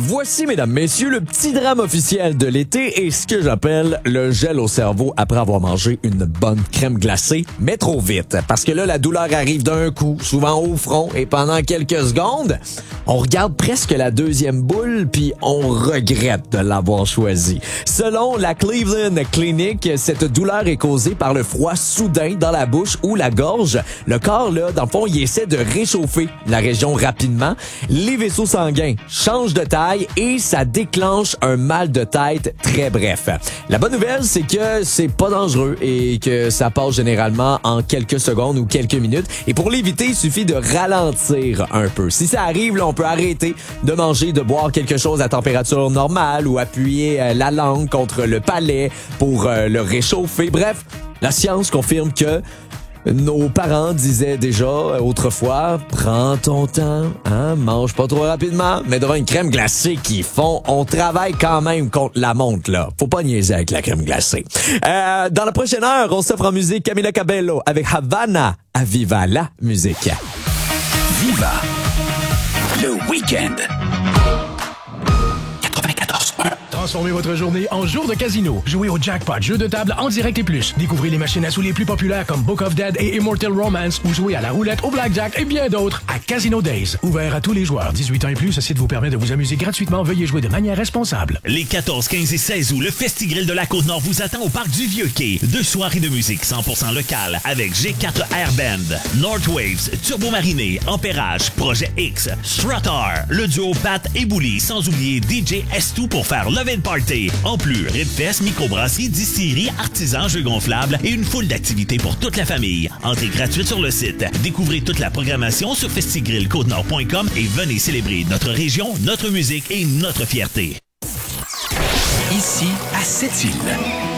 Voici, mesdames, messieurs, le petit drame officiel de l'été et ce que j'appelle le gel au cerveau après avoir mangé une bonne crème glacée, mais trop vite. Parce que là, la douleur arrive d'un coup, souvent au front, et pendant quelques secondes, on regarde presque la deuxième boule, puis on regrette de l'avoir choisi. Selon la Cleveland Clinic, cette douleur est causée par le froid soudain dans la bouche ou la gorge. Le corps, là, dans le fond, il essaie de réchauffer la région rapidement. Les vaisseaux sanguins changent de taille et ça déclenche un mal de tête très bref. La bonne nouvelle, c'est que c'est pas dangereux et que ça passe généralement en quelques secondes ou quelques minutes. Et pour l'éviter, il suffit de ralentir un peu. Si ça arrive, là, on peut arrêter de manger, de boire quelque chose à température normale ou appuyer la langue contre le palais pour le réchauffer. Bref, la science confirme que nos parents disaient déjà autrefois, prends ton temps, hein, mange pas trop rapidement, mais devant une crème glacée qui fond, on travaille quand même contre la montre, là. Faut pas niaiser avec la crème glacée. Dans la prochaine heure, on s'offre en musique Camila Cabello avec Havana à Viva la musique. Viva le week-end. 94.1. Transformez votre journée en jour de casino. Jouez au jackpot, jeux de table en direct et plus. Découvrez les machines à sous les plus populaires comme Book of Dead et Immortal Romance ou jouez à la roulette, au blackjack et bien d'autres à Casino Days. Ouvert à tous les joueurs. 18 ans et plus, ce site vous permet de vous amuser gratuitement. Veuillez jouer de manière responsable. Les 14, 15 et 16 août, le Festigrill de la Côte-Nord vous attend au Parc du Vieux-Quai. 2 soirées de musique 100% locale avec G4 Air Band, Northwaves, Turbo Mariné, Ampérage, Projet X, Strutter, le duo Pat et Bouli, sans oublier DJ S2 pour faire Love and Party. En plus, Ribfest, microbrasserie, distillerie, artisans, jeux gonflables et une foule d'activités pour toute la famille. Entrée gratuite sur le site. Découvrez toute la programmation sur festigrillcotenord.com et venez célébrer notre région, notre musique et notre fierté. Ici, à Sept-Îles.